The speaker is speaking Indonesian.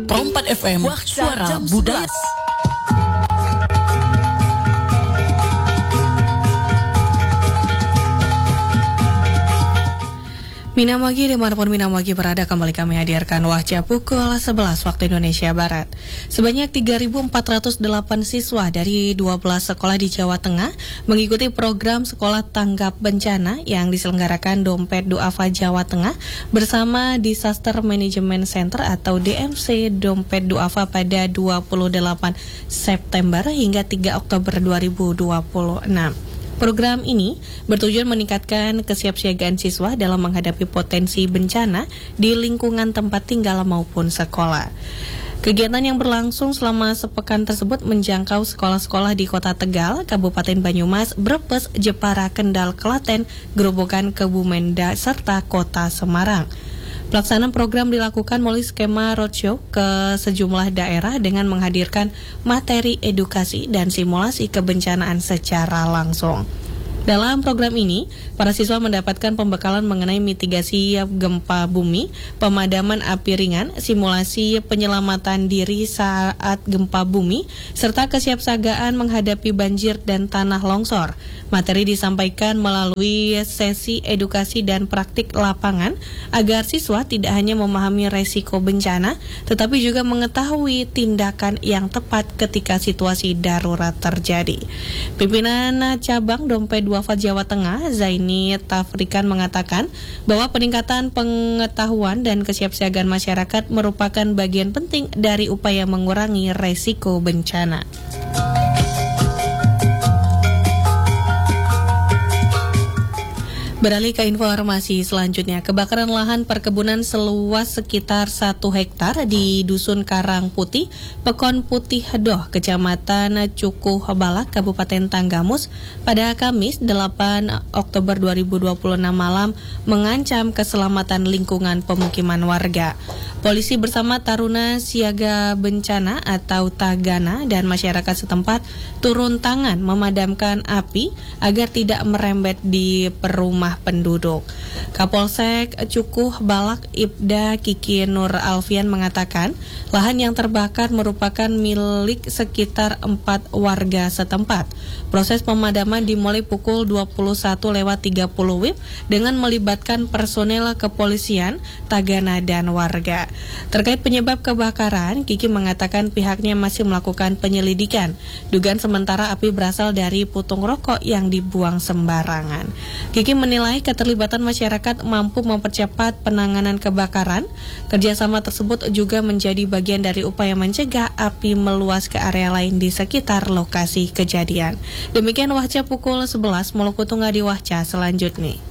Perompat FM, suara budaya. Minamagi dimanapun Minamagi berada, kembali kami hadirkan Wahca pukul 11 waktu Indonesia Barat. Sebanyak 3.408 siswa dari 12 sekolah di Jawa Tengah mengikuti program Sekolah Tanggap Bencana yang diselenggarakan Dompet Duafa Jawa Tengah bersama Disaster Management Center atau DMC Dompet Duafa pada 28 September hingga 3 Oktober 2026. Program ini bertujuan meningkatkan kesiapsiagaan siswa dalam menghadapi potensi bencana di lingkungan tempat tinggal maupun sekolah. Kegiatan yang berlangsung selama sepekan tersebut menjangkau sekolah-sekolah di Kota Tegal, Kabupaten Banyumas, Brebes, Jepara, Kendal, Klaten, Grobogan, Kebumen, serta Kota Semarang. Pelaksanaan program dilakukan melalui skema roadshow ke sejumlah daerah dengan menghadirkan materi edukasi dan simulasi kebencanaan secara langsung. Dalam program ini, para siswa mendapatkan pembekalan mengenai mitigasi gempa bumi, pemadaman api ringan, simulasi penyelamatan diri saat gempa bumi, serta kesiapsiagaan menghadapi banjir dan tanah longsor. Materi disampaikan melalui sesi edukasi dan praktik lapangan agar siswa tidak hanya memahami resiko bencana, tetapi juga mengetahui tindakan yang tepat ketika situasi darurat terjadi. Pimpinan cabang Dompet Duafa Jawa Tengah, Zaini Tafrikan, mengatakan bahwa peningkatan pengetahuan dan kesiapsiagaan masyarakat merupakan bagian penting dari upaya mengurangi resiko bencana. Beralih ke informasi selanjutnya, kebakaran lahan perkebunan seluas sekitar 1 hektar di Dusun Karang Putih, Pekon Putih Hedoh, Kecamatan Cukuh Balak, Kabupaten Tanggamus, pada Kamis 8 Oktober 2026 malam mengancam keselamatan lingkungan pemukiman warga. Polisi bersama Taruna Siaga Bencana atau Tagana dan masyarakat setempat turun tangan memadamkan api agar tidak merembet di perumah penduduk. Kapolsek Cukuh Balak Ibda Kiki Nur Alfian mengatakan lahan yang terbakar merupakan milik sekitar 4 warga setempat. Proses pemadaman dimulai pukul 21:30 WIB dengan melibatkan personel kepolisian, Tagana dan warga. Terkait penyebab kebakaran, Kiki mengatakan pihaknya masih melakukan penyelidikan. Dugaan sementara api berasal dari putung rokok yang dibuang sembarangan. Kiki menilai keterlibatan masyarakat mampu mempercepat penanganan kebakaran. Kerjasama tersebut juga menjadi bagian dari upaya mencegah api meluas ke area lain di sekitar lokasi kejadian. Demikian Wahca pukul 11, Maluku Tunggal di Wahca selanjutnya.